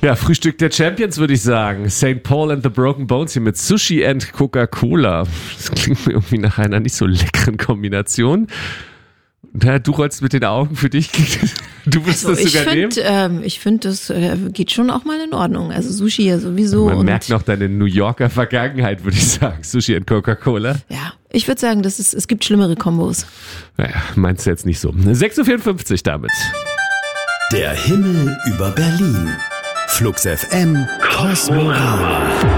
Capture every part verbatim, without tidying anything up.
Ja, Frühstück der Champions, würde ich sagen. Saint Paul and the Broken Bones hier mit Sushi and Coca-Cola. Das klingt mir irgendwie nach einer nicht so leckeren Kombination. Na, du rollst mit den Augen, für dich. Du willst also das sogar find, nehmen? Ähm, ich finde, das äh, geht schon auch mal in Ordnung. Also Sushi ja sowieso. Man und merkt noch deine New Yorker Vergangenheit, würde ich sagen. Sushi and Coca-Cola. Ja, ich würde sagen, das ist, es gibt schlimmere Kombos. Naja, meinst du jetzt nicht so. sechs Uhr vierundfünfzig damit. Der Himmel über Berlin. Flux F M Kosmorama.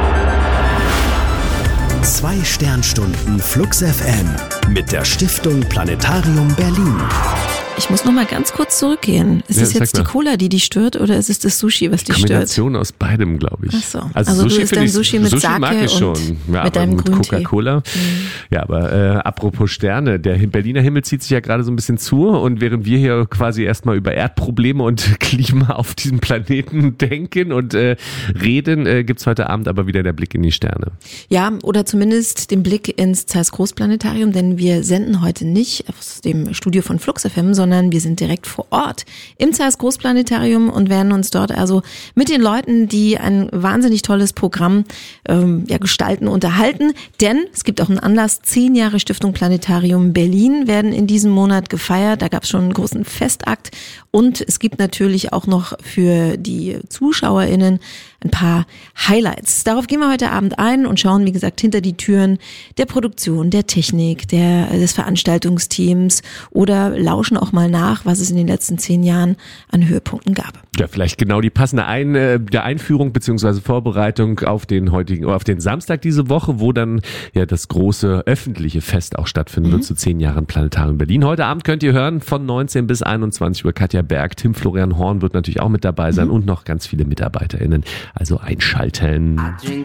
Zwei Sternstunden Flux F M mit der Stiftung Planetarium Berlin. Ich muss noch mal ganz kurz zurückgehen. Ist Ja, es jetzt die Cola, die dich stört, oder ist es das Sushi, was dich stört? Kombination aus beidem, glaube ich. Ach so. Also, Also Sushi du isst dein ich, Sushi mit Sushi Sake mag ich schon. und Ja, mit aber deinem mit Grüntee. Coca-Cola. Mhm. Ja, aber äh, apropos Sterne, der Berliner Himmel zieht sich ja gerade so ein bisschen zu, und während wir hier quasi erstmal über Erdprobleme und Klima auf diesem Planeten denken und äh, reden, äh, gibt's heute Abend aber wieder der Blick in die Sterne. Ja, oder zumindest den Blick ins Zeiss Großplanetarium, denn wir senden heute nicht aus dem Studio von Flux F M, sondern wir sind direkt vor Ort im Zeiss Großplanetarium und werden uns dort also mit den Leuten, die ein wahnsinnig tolles Programm ähm, ja, gestalten, unterhalten. Denn es gibt auch einen Anlass, zehn Jahre Stiftung Planetarium Berlin werden in diesem Monat gefeiert. Da gab es schon einen großen Festakt, und es gibt natürlich auch noch für die ZuschauerInnen ein paar Highlights. Darauf gehen wir heute Abend ein und schauen, wie gesagt, hinter die Türen der Produktion, der Technik, der, des Veranstaltungsteams oder lauschen auch mal nach, was es in den letzten zehn Jahren an Höhepunkten gab. Ja, vielleicht genau die passende Ein, äh, der Einführung bzw. Vorbereitung auf den heutigen, auf den Samstag diese Woche, wo dann ja das große öffentliche Fest auch stattfinden mhm. wird zu zehn Jahren Planetarium Berlin. Heute Abend könnt ihr hören von neunzehn bis einundzwanzig Uhr Katja Berg, Tim Florian Horn wird natürlich auch mit dabei sein mhm. und noch ganz viele MitarbeiterInnen. Also einschalten.